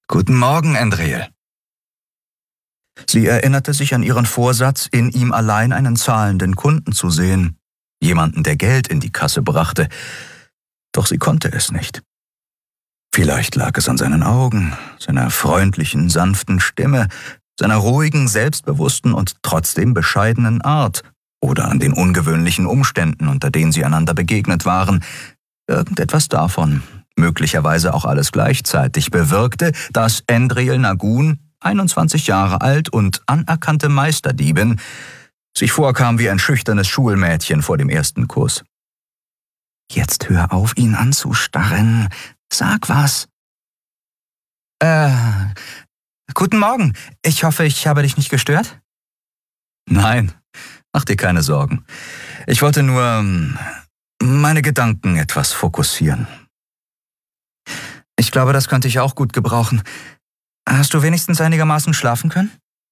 Guten Morgen, Endriel. Sie erinnerte sich an ihren Vorsatz, in ihm allein einen zahlenden Kunden zu sehen, jemanden, der Geld in die Kasse brachte. Doch sie konnte es nicht. Vielleicht lag es an seinen Augen, seiner freundlichen, sanften Stimme, seiner ruhigen, selbstbewussten und trotzdem bescheidenen Art oder an den ungewöhnlichen Umständen, unter denen sie einander begegnet waren. Irgendetwas davon, möglicherweise auch alles gleichzeitig, bewirkte, dass Endriel Nagun, 21 Jahre alt und anerkannte Meisterdiebin, sich vorkam wie ein schüchternes Schulmädchen vor dem ersten Kuss. »Jetzt hör auf, ihn anzustarren. Sag was.« Guten Morgen. Ich hoffe, ich habe dich nicht gestört?« »Nein, mach dir keine Sorgen. Ich wollte nur meine Gedanken etwas fokussieren.« »Ich glaube, das könnte ich auch gut gebrauchen. Hast du wenigstens einigermaßen schlafen können?«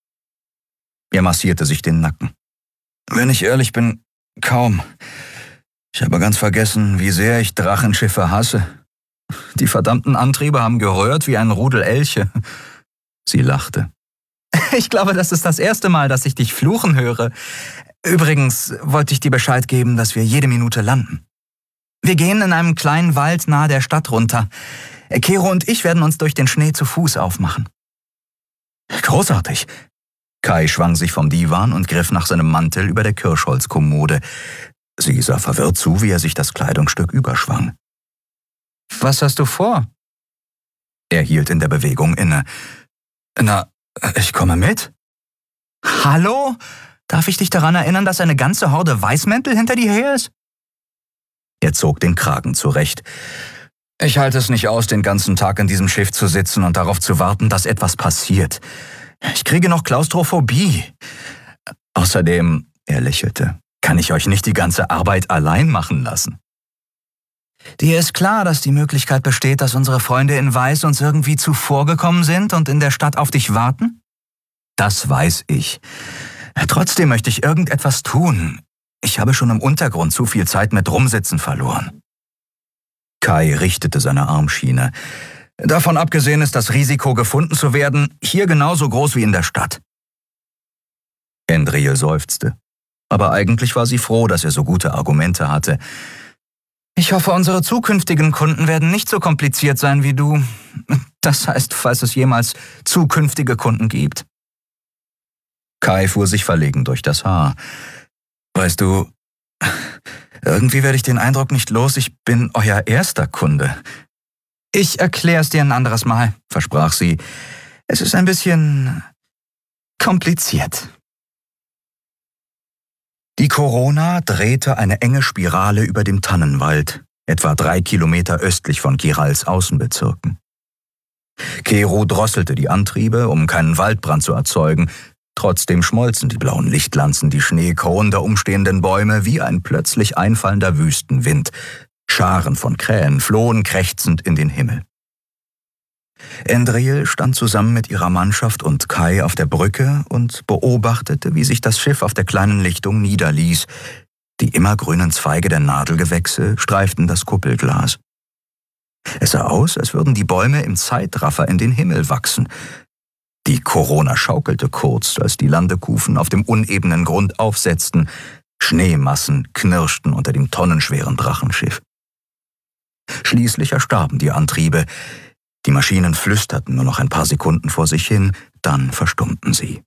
Er massierte sich den Nacken. »Wenn ich ehrlich bin, kaum. Ich habe ganz vergessen, wie sehr ich Drachenschiffe hasse. Die verdammten Antriebe haben geröhrt wie ein Rudel Elche.« Sie lachte. »Ich glaube, das ist das erste Mal, dass ich dich fluchen höre. Übrigens wollte ich dir Bescheid geben, dass wir jede Minute landen. Wir gehen in einem kleinen Wald nahe der Stadt runter. Kero und ich werden uns durch den Schnee zu Fuß aufmachen.« »Großartig!« Kai schwang sich vom Divan und griff nach seinem Mantel über der Kirschholzkommode. Sie sah verwirrt zu, wie er sich das Kleidungsstück überschwang. »Was hast du vor?« Er hielt in der Bewegung inne. »Na, ich komme mit.« »Hallo? Darf ich dich daran erinnern, dass eine ganze Horde Weißmäntel hinter dir her ist?« Er zog den Kragen zurecht. »Ich halte es nicht aus, den ganzen Tag in diesem Schiff zu sitzen und darauf zu warten, dass etwas passiert. Ich kriege noch Klaustrophobie. Außerdem«, er lächelte, »kann ich euch nicht die ganze Arbeit allein machen lassen.« »Dir ist klar, dass die Möglichkeit besteht, dass unsere Freunde in Weiß uns irgendwie zuvorgekommen sind und in der Stadt auf dich warten?« »Das weiß ich. Trotzdem möchte ich irgendetwas tun. Ich habe schon im Untergrund zu viel Zeit mit Rumsitzen verloren.« Kai richtete seine Armschiene. »Davon abgesehen ist das Risiko, gefunden zu werden, hier genauso groß wie in der Stadt.« Endriel seufzte. Aber eigentlich war sie froh, dass er so gute Argumente hatte. »Ich hoffe, unsere zukünftigen Kunden werden nicht so kompliziert sein wie du. Das heißt, falls es jemals zukünftige Kunden gibt.« Kai fuhr sich verlegen durch das Haar. »Weißt du, irgendwie werde ich den Eindruck nicht los, ich bin euer erster Kunde.« »Ich erkläre es dir ein anderes Mal«, versprach sie. »Es ist ein bisschen kompliziert.« Die Corona drehte eine enge Spirale über dem Tannenwald, etwa 3 Kilometer östlich von Kirals Außenbezirken. Kero drosselte die Antriebe, um keinen Waldbrand zu erzeugen. Trotzdem schmolzen die blauen Lichtlanzen die Schneekronen der umstehenden Bäume wie ein plötzlich einfallender Wüstenwind. Scharen von Krähen flohen krächzend in den Himmel. Endriel stand zusammen mit ihrer Mannschaft und Kai auf der Brücke und beobachtete, wie sich das Schiff auf der kleinen Lichtung niederließ. Die immergrünen Zweige der Nadelgewächse streiften das Kuppelglas. Es sah aus, als würden die Bäume im Zeitraffer in den Himmel wachsen. Die Corona schaukelte kurz, als die Landekufen auf dem unebenen Grund aufsetzten. Schneemassen knirschten unter dem tonnenschweren Drachenschiff. Schließlich erstarben die Antriebe. Die Maschinen flüsterten nur noch ein paar Sekunden vor sich hin, dann verstummten sie.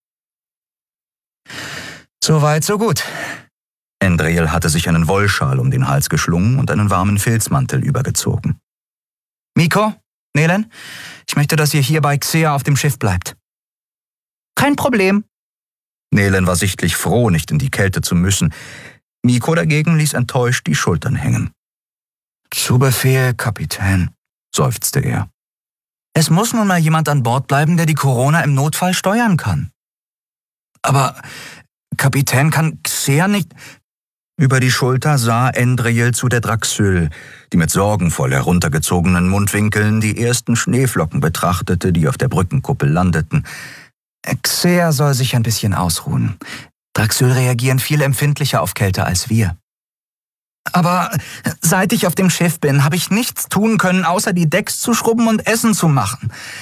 »So weit, so gut.« Endriel hatte sich einen Wollschal um den Hals geschlungen und einen warmen Filzmantel übergezogen. »Miko, Nelen, ich möchte, dass ihr hier bei Xea auf dem Schiff bleibt.« »Kein Problem.« Nelen war sichtlich froh, nicht in die Kälte zu müssen. Miko dagegen ließ enttäuscht die Schultern hängen. »Zu Befehl, Kapitän«, seufzte er. »Es muss nun mal jemand an Bord bleiben, der die Corona im Notfall steuern kann.« »Aber Kapitän kann Xea nicht...« Über die Schulter sah Endriel zu der Draxyl, die mit sorgenvoll heruntergezogenen Mundwinkeln die ersten Schneeflocken betrachtete, die auf der Brückenkuppel landeten. »Xea soll sich ein bisschen ausruhen. Draxyl reagieren viel empfindlicher auf Kälte als wir.« »Aber seit ich auf dem Schiff bin, habe ich nichts tun können, außer die Decks zu schrubben und Essen zu machen.